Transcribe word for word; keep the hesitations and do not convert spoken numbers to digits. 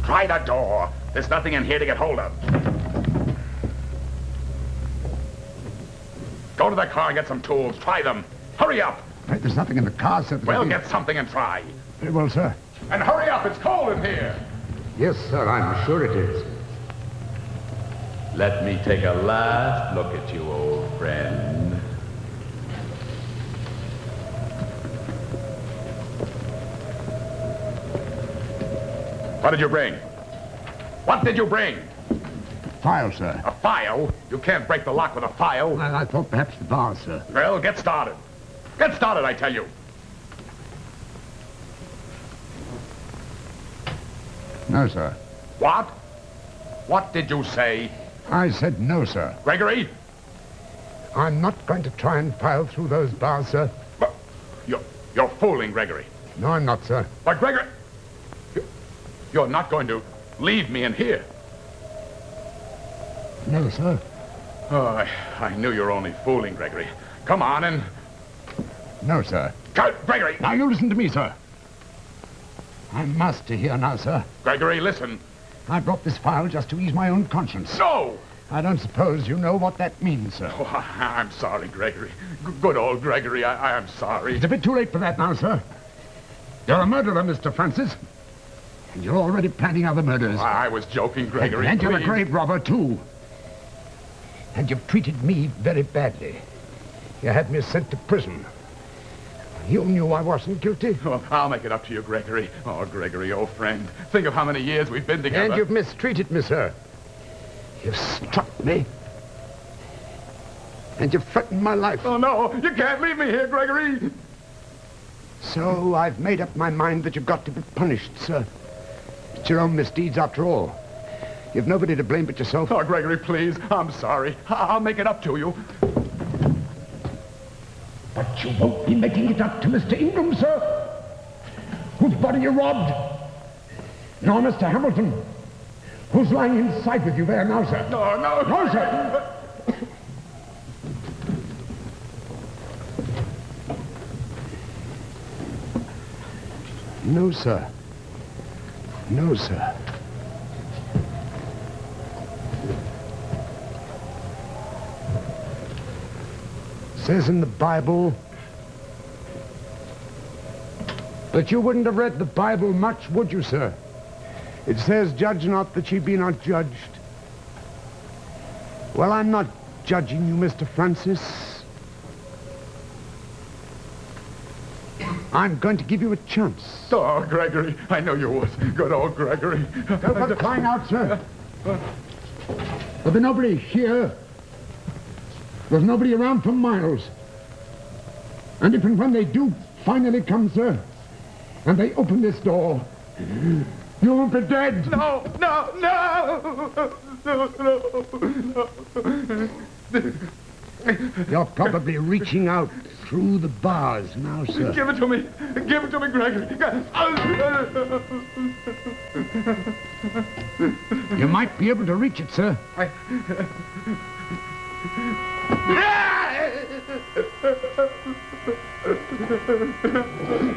Try the door. There's nothing in here to get hold of. Go to the car and get some tools. Try them. Hurry up. Right, there's nothing in the car, sir. Well, get something and try. Very well, sir. And hurry up. It's cold in here. Yes, sir, I'm sure it is. Let me take a last look at you, old friend. What did you bring? What did you bring? File, sir. A file? You can't break the lock with a file. Well, I thought perhaps the bars, sir. Well, get started. Get started, I tell you. No, sir. What? What did you say? I said no, sir. Gregory? I'm not going to try and file through those bars, sir. But you're, you're fooling Gregory. No, I'm not, sir. But Gregory, you're not going to leave me in here. No, sir. Oh, I, I knew you were only fooling Gregory. Come on and... No, sir. Go, Gregory! Now, you listen to me, sir. I'm master here now, sir. Gregory, listen. I brought this file just to ease my own conscience. No! I don't suppose you know what that means, sir. Oh, I, I'm sorry, Gregory. G- good old Gregory, I, I am sorry. It's a bit too late for that now, sir. You're a murderer, Mister Francis. And you're already planning other murders. Oh, I was joking, Gregory. And, and you're a please. grave robber, too. And you've treated me very badly. You had me sent to prison. You knew I wasn't guilty. Oh, I'll make it up to you, Gregory. Oh, Gregory, old friend. Think of how many years we've been together. And you've mistreated me, sir. You've struck me. And you've threatened my life. Oh, no. You can't leave me here, Gregory. So I've made up my mind that you've got to be punished, sir. It's your own misdeeds, after all. You've nobody to blame but yourself. Oh, Gregory, please. I'm sorry. I- I'll make it up to you. But you won't be making it up to Mister Ingram, sir. Whose body you robbed. Nor Mister Hamilton, who's lying inside with you there now, sir. No, no. No, sir. No, sir. No, sir. Says in the Bible that you wouldn't have read the Bible much, would you, sir? It says, judge not that ye be not judged. Well, I'm not judging you, Mister Francis. I'm going to give you a chance. Oh, Gregory, I know you would. Good old Gregory. Don't for crying out, sir. There'll be nobody here. There's nobody around for miles. And if and when they do finally come, sir, and they open this door, you won't be dead. No, no, no! No, no, no. You're probably reaching out through the bars now, sir. Give it to me. Give it to me, Gregory. You might be able to reach it, sir. I...